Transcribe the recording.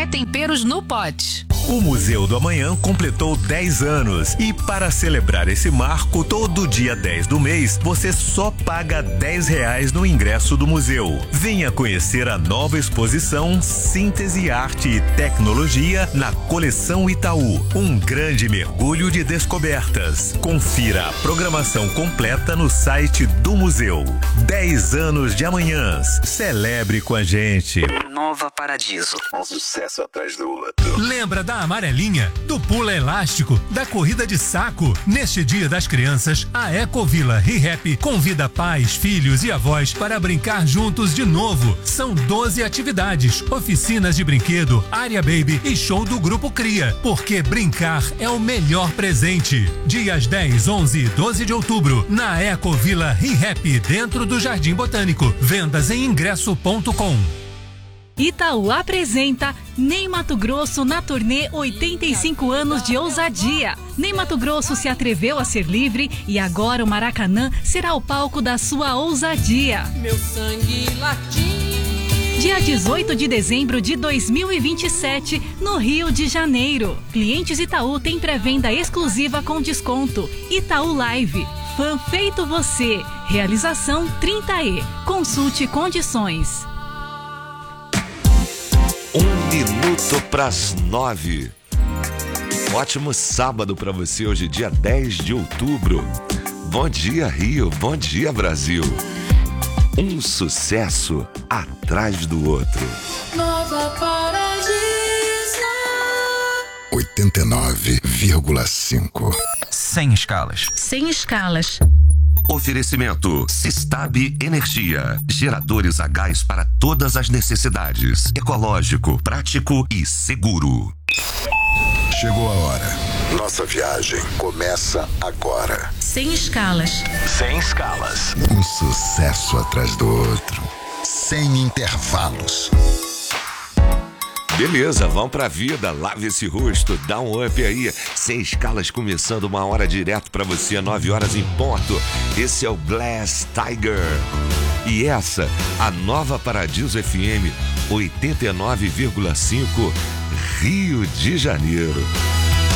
Temperos no Pote. O Museu do Amanhã completou 10 anos e para celebrar esse marco, todo dia 10 do mês, você só paga R$10 no ingresso do museu. Venha conhecer a nova exposição Síntese, Arte e Tecnologia na Coleção Itaú. Um grande mergulho de descobertas. Confira a programação completa no site do museu. 10 anos de Amanhãs. Celebre com a gente. Nova Paradiso. Um sucesso atrás do outro. Lembra da amarelinha, do pula elástico, da corrida de saco? Neste Dia das Crianças, a Ecovila ReHap convida pais, filhos e avós para brincar juntos de novo. São 12 atividades, oficinas de brinquedo, área baby e show do Grupo Cria, porque brincar é o melhor presente. Dias 10, 11 e 12 de outubro, na Ecovila ReHap, dentro do Jardim Botânico. Vendas em ingresso.com. Itaú apresenta Ney Matogrosso na turnê 85 anos de ousadia. Ney Matogrosso se atreveu a ser livre e agora o Maracanã será o palco da sua ousadia. Meu sangue latim. Dia 18 de dezembro de 2027, no Rio de Janeiro. Clientes Itaú têm pré-venda exclusiva com desconto. Itaú Live. Fã feito você. Realização 30E. Consulte condições. 1 para as 9. Ótimo sábado para você, hoje dia 10 de outubro. Bom dia, Rio. Bom dia, Brasil. Um sucesso atrás do outro. Nova Paradiso. 89,5. Sem escalas. Sem escalas. Oferecimento Sistab Energia. Geradores a gás para todas as necessidades. Ecológico, prático e seguro. Chegou a hora. Nossa viagem começa agora. Sem escalas. Sem escalas. Um sucesso atrás do outro. Sem intervalos. Beleza, vamos pra vida, lave esse rosto, dá um up aí. Sem escalas, começando uma hora direto pra você, 9 horas em ponto. Esse é o Glass Tiger. E essa, a Nova Paradiso FM 89,5, Rio de Janeiro.